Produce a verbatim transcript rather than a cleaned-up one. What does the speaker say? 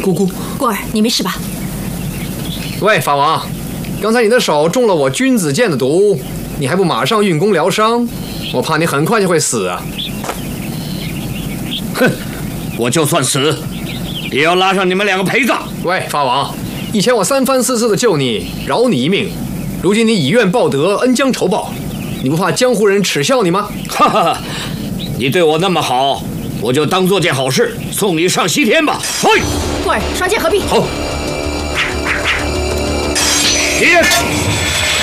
姑姑， 过儿，你没事吧？ 喂，法王，刚才你的手中了我君子剑的毒，你还不马上运功疗伤？我怕你很快就会死啊！ 哼，我就算死，也要拉上你们两个陪葬。 喂，法王，以前我三番四次的救你，饶你一命，如今你以怨报德，恩将仇报，你不怕江湖人耻笑你吗？ 哈哈，你对我那么好，我就当做件好事，送你上西天吧。嘿， 过儿，双剑合璧。 好。一。